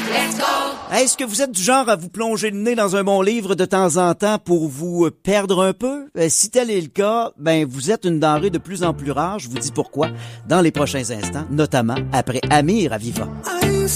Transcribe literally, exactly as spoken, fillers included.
Est-ce que vous êtes du genre à vous plonger le nez dans un bon livre de temps en temps pour vous perdre un peu? Si tel est le cas, ben vous êtes une denrée de plus en plus rare. Je vous dis pourquoi dans les prochains instants, notamment après Amir à Viva.